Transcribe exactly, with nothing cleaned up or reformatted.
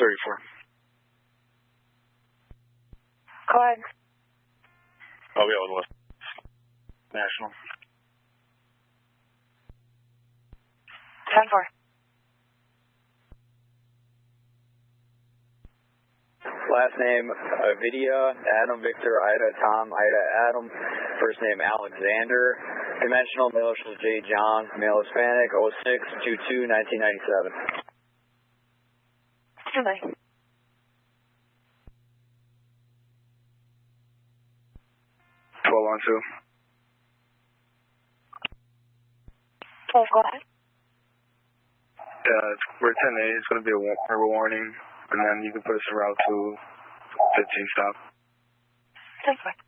thirty-four. Go ahead. Oh, yeah, with West National. ten four. Last name, Avidia, Adam, Victor, Ida, Tom, Ida, Adam. First name, Alexander. Dimensional, male initials J. John, male Hispanic, oh six two two nineteen ninety-seven. Good night. twelve on two. twelve, go ahead. Uh, we're ten A. It's going to be a war warning, and then you can put us in route to fifteen stop. ten four.